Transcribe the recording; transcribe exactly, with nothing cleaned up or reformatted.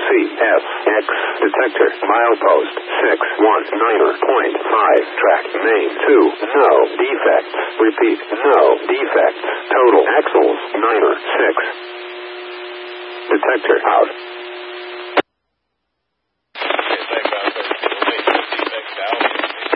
C S X. Detector. Milepost. six one niner point five. Track. Main two. No defects. Repeat. No defects. Total axles. Niner six. Detector out.